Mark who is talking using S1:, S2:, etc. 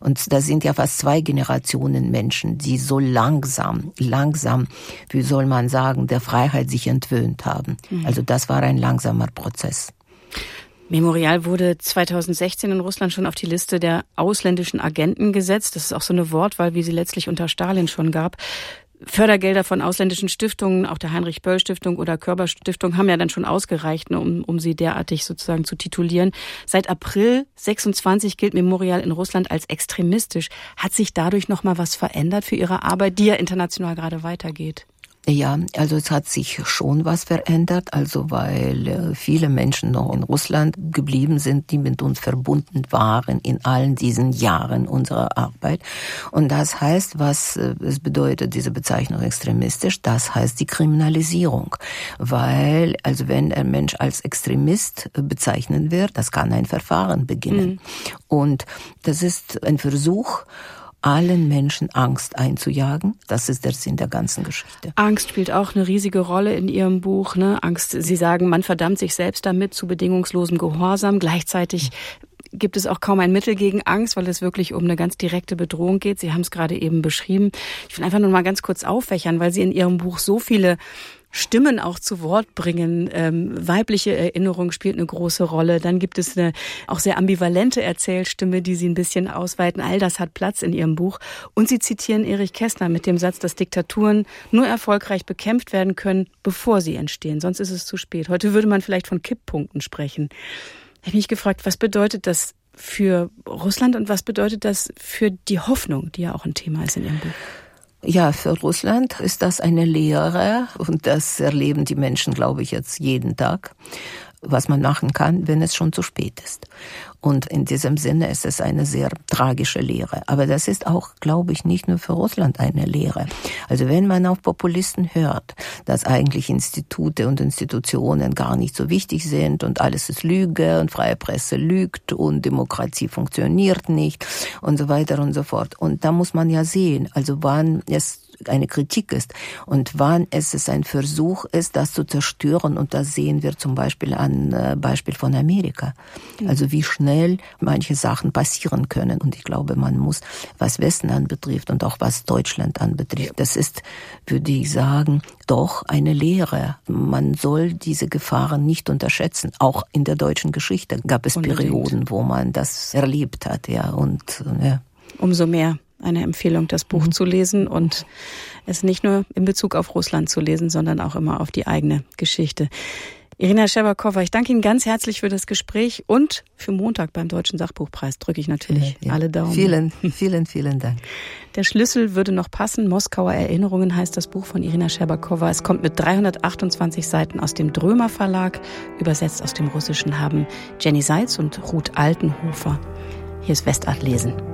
S1: Und da sind ja fast 2 Generationen Menschen, die so langsam, wie soll man sagen, der Freiheit sich entwöhnt haben. Also das war ein langsamer Prozess.
S2: Memorial wurde 2016 in Russland schon auf die Liste der ausländischen Agenten gesetzt. Das ist auch so eine Wortwahl, wie sie letztlich unter Stalin schon gab. Fördergelder von ausländischen Stiftungen, auch der Heinrich-Böll-Stiftung oder Körber-Stiftung, haben ja dann schon ausgereicht, um sie derartig sozusagen zu titulieren. Seit April 26 gilt Memorial in Russland als extremistisch. Hat sich dadurch noch mal was verändert für Ihre Arbeit, die ja international gerade weitergeht?
S1: Ja, also es hat sich schon was verändert, also weil viele Menschen noch in Russland geblieben sind, die mit uns verbunden waren in allen diesen Jahren unserer Arbeit. Und das heißt, was es bedeutet, diese Bezeichnung extremistisch, das heißt die Kriminalisierung. Weil, also wenn ein Mensch als Extremist bezeichnet wird, das kann ein Verfahren beginnen. Und das ist ein Versuch, allen Menschen Angst einzujagen. Das ist der Sinn der ganzen Geschichte.
S2: Angst spielt auch eine riesige Rolle in Ihrem Buch, ne? Angst, Sie sagen, man verdammt sich selbst damit zu bedingungslosem Gehorsam. Gleichzeitig gibt es auch kaum ein Mittel gegen Angst, weil es wirklich um eine ganz direkte Bedrohung geht. Sie haben es gerade eben beschrieben. Ich will einfach nur mal ganz kurz auffächern, weil Sie in Ihrem Buch so viele Stimmen auch zu Wort bringen. Weibliche Erinnerung spielt eine große Rolle. Dann gibt es eine auch sehr ambivalente Erzählstimme, die Sie ein bisschen ausweiten. All das hat Platz in Ihrem Buch. Und Sie zitieren Erich Kästner mit dem Satz, dass Diktaturen nur erfolgreich bekämpft werden können, bevor sie entstehen. Sonst ist es zu spät. Heute würde man vielleicht von Kipppunkten sprechen. Ich habe mich gefragt, was bedeutet das für Russland und was bedeutet das für die Hoffnung, die ja auch ein Thema ist in Ihrem Buch?
S1: Ja, für Russland ist das eine Lehre und das erleben die Menschen, glaube ich, jetzt jeden Tag, was man machen kann, wenn es schon zu spät ist. Und in diesem Sinne ist es eine sehr tragische Lehre. Aber das ist auch, glaube ich, nicht nur für Russland eine Lehre. Also wenn man auf Populisten hört, dass eigentlich Institute und Institutionen gar nicht so wichtig sind und alles ist Lüge und freie Presse lügt und Demokratie funktioniert nicht und so weiter und so fort. Und da muss man ja sehen, also wann es eine Kritik ist und wann es ein Versuch ist, das zu zerstören. Und das sehen wir zum Beispiel an Beispiel von Amerika. Also wie schnell manche Sachen passieren können. Und ich glaube, man muss, was Westen anbetrifft und auch was Deutschland anbetrifft, das ist, würde ich sagen, doch eine Lehre. Man soll diese Gefahren nicht unterschätzen. Auch in der deutschen Geschichte gab es Perioden, wo man das erlebt hat. Ja, und ja.
S2: Umso mehr eine Empfehlung, das Buch zu lesen und es nicht nur in Bezug auf Russland zu lesen, sondern auch immer auf die eigene Geschichte. Irina Scherbakowa, ich danke Ihnen ganz herzlich für das Gespräch und für Montag beim Deutschen Sachbuchpreis drücke ich natürlich alle Daumen.
S1: Vielen Dank.
S2: Der Schlüssel würde noch passen. Moskauer Erinnerungen heißt das Buch von Irina Scherbakowa. Es kommt mit 328 Seiten aus dem Drömer Verlag. Übersetzt aus dem Russischen haben Jenny Seitz und Ruth Altenhofer. Hier ist Westart lesen.